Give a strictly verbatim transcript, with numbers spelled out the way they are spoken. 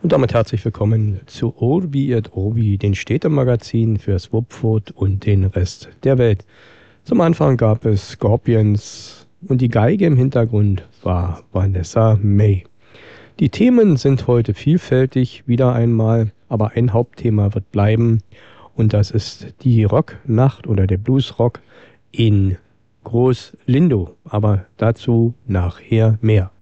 Und damit herzlich willkommen zu Orbi et Orbi, den Städtemagazin für Swapfoot und den Rest der Welt. Zum Anfang gab es Scorpions und die Geige im Hintergrund war Vanessa May. Die Themen sind heute vielfältig, wieder einmal, aber ein Hauptthema wird bleiben und das ist die Rocknacht oder der Bluesrock in Groß-Lindow. Aber dazu nachher mehr.